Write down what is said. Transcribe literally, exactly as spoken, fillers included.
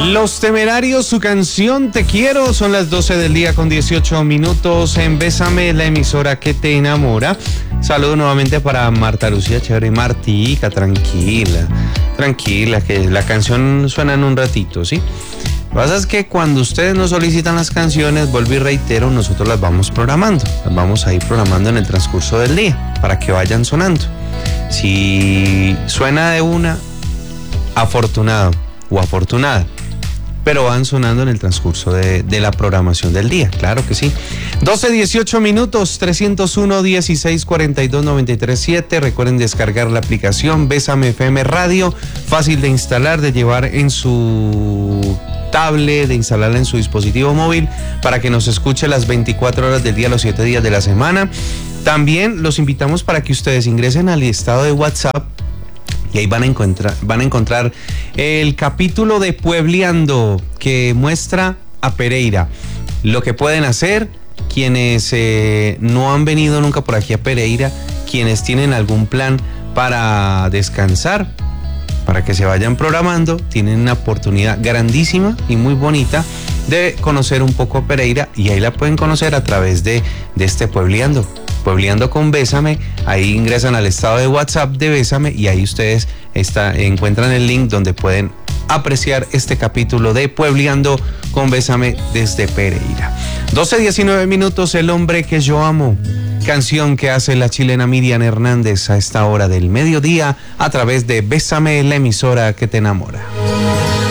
Los Temerarios, su canción Te Quiero, son las doce del día con dieciocho minutos en Bésame, la emisora que te enamora. Saludo nuevamente para Marta Lucía Chévere. Martica, tranquila, tranquila, que la canción suena en un ratito, ¿sí? Lo que pasa es que cuando ustedes nos solicitan las canciones, vuelvo y reitero, nosotros las vamos programando, las vamos a ir programando en el transcurso del día para que vayan sonando. Si suena de una, afortunado o afortunada, pero van sonando en el transcurso de, de la programación del día, claro que sí. doce dieciocho minutos, trescientos uno, dieciséis, cuarenta y dos, noventa y tres, siete. Recuerden descargar la aplicación Bésame F M Radio, fácil de instalar, de llevar en su tablet, de instalarla en su dispositivo móvil para que nos escuche las veinticuatro horas del día, los siete días de la semana. También los invitamos para que ustedes ingresen al listado de WhatsApp y ahí van a encontrar, van a encontrar el capítulo de Puebleando que muestra a Pereira. Lo que pueden hacer quienes eh, no han venido nunca por aquí a Pereira, quienes tienen algún plan para descansar, para que se vayan programando, tienen una oportunidad grandísima y muy bonita de conocer un poco a Pereira, y ahí la pueden conocer a través de, de este Puebleando. Puebleando con Bésame, ahí ingresan al estado de WhatsApp de Bésame y ahí ustedes está, encuentran el link donde pueden apreciar este capítulo de Puebleando con Bésame desde Pereira. doce diecinueve minutos, El hombre que yo amo, canción que hace la chilena Miriam Hernández a esta hora del mediodía a través de Bésame, la emisora que te enamora.